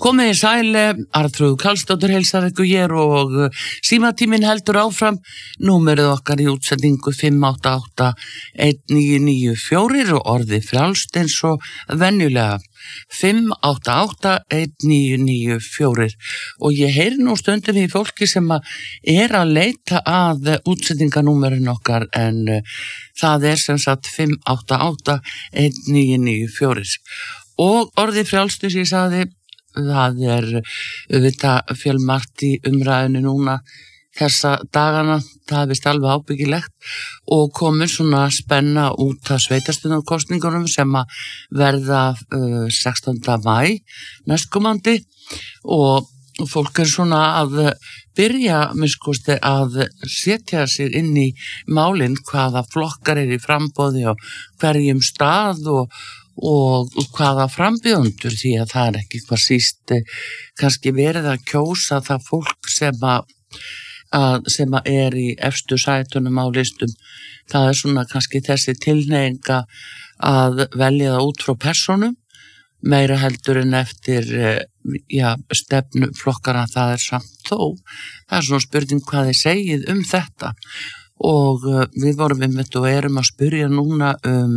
Komið í sæl, Arnþrúður Karlsdóttir heilsar ykkur hér og símatíminn heldur áfram. Númerið okkar í útsendingu 588-1994 og orðið frjálst eins og venjulega 588-1994 og ég heyri nú stundum í fólki sem er að leita að útsendinganúmerin okkar en það sem sagt 588-1994 og orðið frjálst eins og ég sagði. Það auðvitað fjölmargt í umræðinu núna þessa dagana, það er vist alveg ábyggilegt og komin svona spenna út af sveitarstjórnarkosningunum sem að verða 16. maí næstkomandi og fólk er svona að byrja minnskosti að setja sig inn í málin hvaða flokkar í framboði og hverjum stað og hvaða frambjóðendur því að það er ekki hvað síst kannski verið að kjósa það fólk sem er í efstu sætunum á listum. Það er svona kannski þessi tilhneiginga að velja það út frá persónum meira heldur en eftir stefnu flokkana það er samt þó. Það er svona spurning hvað þið segið þetta. Og við vorum einmitt og erum að spyrja núna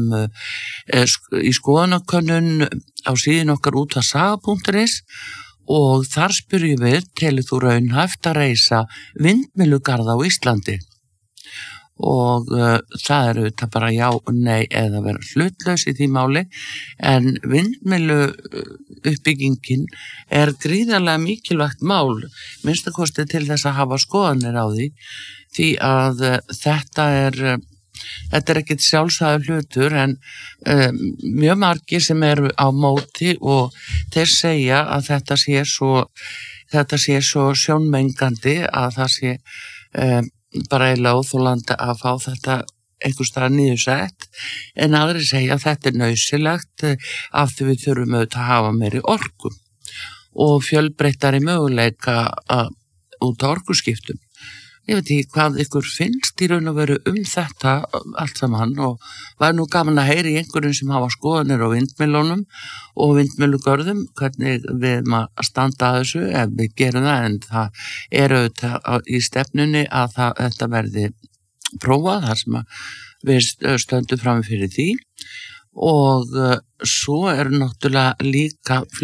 í skoðanakönnun á síðan okkar út af saga.is og þar spyrjum við telur þú raunhæft að reisa vindmyllugarða á Íslandi og það er auðvitað bara já og nei eða vera hlutlaus í því máli en vindmyllu uppbyggingin er gríðarlega mikilvægt mál minnstakosti til þess að hafa skoðanir á því að þetta er ekkert sjálfsagður hlutur en mjög margir sem eru á móti og þeir segja að þetta sé svo sjónmengandi að það sé bara eiginlega óþolandi að fá þetta einhvers staðar niðursett en aðrir segja að þetta er nauðsynlegt af því við þurfum auðvitað að hafa meiri orku og fjölbreyttari möguleika út á orkuskiptum. Ég veit ekki hvað ykkur finnst í raun og veru þetta allt saman og var nú gaman að heyra í einhverjum sem hafa skoðanir á vindmyllunum og vindmyllugörðum, hvernig við maður standa að þessu ef við gerum það en það er auðvitað í stefnunni að þetta verði prófað þar sem við stöndum fram fyrir því og svo náttúrulega líka